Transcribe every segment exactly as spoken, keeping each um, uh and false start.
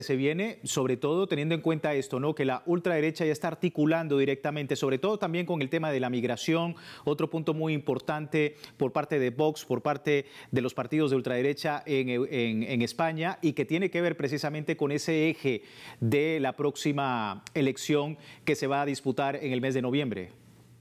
se viene, sobre todo teniendo en cuenta esto, ¿no? Que la ultraderecha ya está articulando directamente, sobre todo también con el tema de la migración, otro punto muy importante por parte de Vox, por parte de los partidos de ultraderecha en, en, en España, y que tiene que ver precisamente con ese eje de la próxima elección que se va a disputar en el mes de noviembre.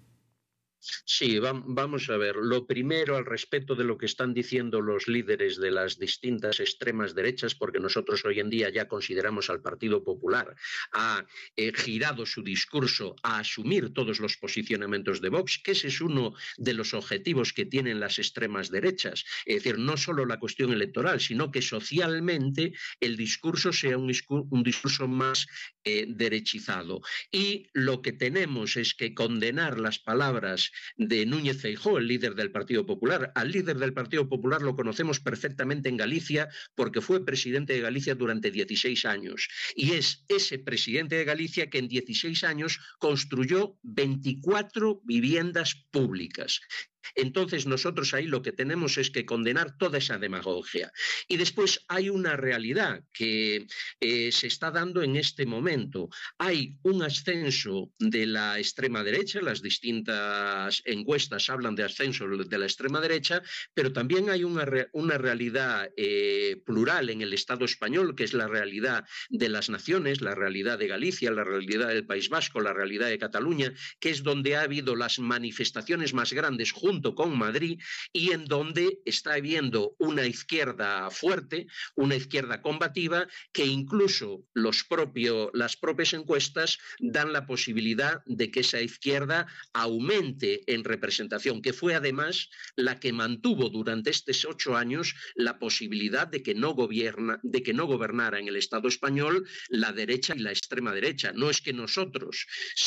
Sí, vamos a ver. Lo primero, al respecto de lo que están diciendo los líderes de las distintas extremas derechas, porque nosotros hoy en día ya consideramos al Partido Popular, ha eh, girado su discurso a asumir todos los posicionamientos de Vox, que ese es uno de los objetivos que tienen las extremas derechas. Es decir, no solo la cuestión electoral, sino que socialmente el discurso sea un discurso, un discurso más eh, derechizado. Y lo que tenemos es que condenar las palabras de Núñez Feijóo, el líder del Partido Popular. Al líder del Partido Popular lo conocemos perfectamente en Galicia porque fue presidente de Galicia durante dieciséis años. Y es ese presidente de Galicia que en dieciséis años construyó veinticuatro viviendas públicas. Entonces nosotros ahí lo que tenemos es que condenar toda esa demagogia. Y después hay una realidad que eh, se está dando en este momento. Hay un ascenso de la extrema derecha, las distintas encuestas hablan de ascenso de la extrema derecha, pero también hay una, una realidad eh, plural en el Estado español, que es la realidad de las naciones, la realidad de Galicia, la realidad del País Vasco, la realidad de Cataluña, que es donde ha habido las manifestaciones más grandes junto con Madrid, y en donde está habiendo una izquierda fuerte, una izquierda combativa, que incluso los propio, las propias encuestas dan la posibilidad de que esa izquierda aumente en representación, que fue además la que mantuvo durante estos ocho años la posibilidad de que no gobierna, de que no gobernara en el Estado español la derecha y la extrema derecha. No es que nosotros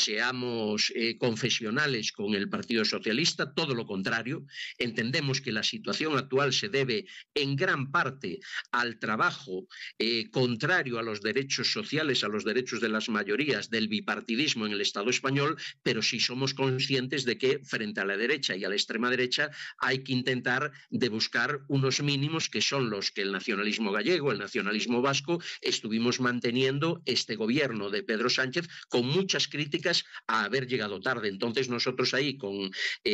seamos eh, confesionales con el Partido Socialista, todo lo contrario, entendemos que la situación actual se debe en gran parte al trabajo eh, contrario a los derechos sociales, a los derechos de las mayorías, del bipartidismo en el Estado español, pero sí somos conscientes de que frente a la derecha y a la extrema derecha hay que intentar de buscar unos mínimos que son los que el nacionalismo gallego, el nacionalismo vasco, estuvimos manteniendo este gobierno de Pedro Sánchez con muchas críticas a haber llegado tarde. Entonces nosotros ahí con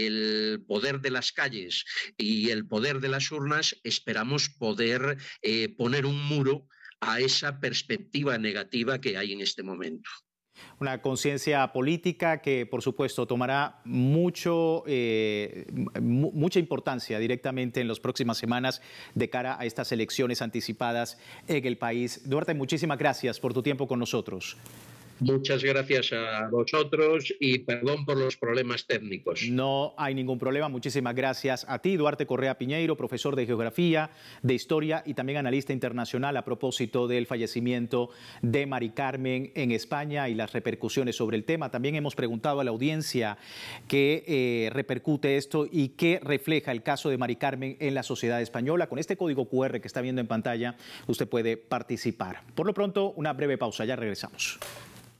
el poder de las calles y el poder de las urnas esperamos poder eh, poner un muro a esa perspectiva negativa que hay en este momento. Una conciencia política que, por supuesto, tomará mucho, eh, mucha importancia directamente en las próximas semanas de cara a estas elecciones anticipadas en el país. Duarte, muchísimas gracias por tu tiempo con nosotros. Muchas gracias a vosotros y perdón por los problemas técnicos. No hay ningún problema. Muchísimas gracias a ti, Duarte Correa Piñeiro, profesor de Geografía, de Historia y también analista internacional a propósito del fallecimiento de Mari Carmen en España y las repercusiones sobre el tema. También hemos preguntado a la audiencia qué eh, repercute esto y qué refleja el caso de Mari Carmen en la sociedad española. Con este código cu erre que está viendo en pantalla, usted puede participar. Por lo pronto, una breve pausa. Ya regresamos.